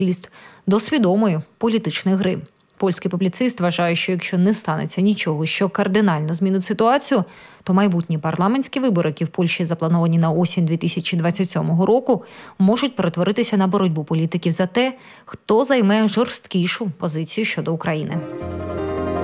до свідомої політичної гри. Польський публіцист вважає, що якщо не станеться нічого, що кардинально змінить ситуацію, то майбутні парламентські вибори, які в Польщі заплановані на осінь 2027 року, можуть перетворитися на боротьбу політиків за те, хто займе жорсткішу позицію щодо України.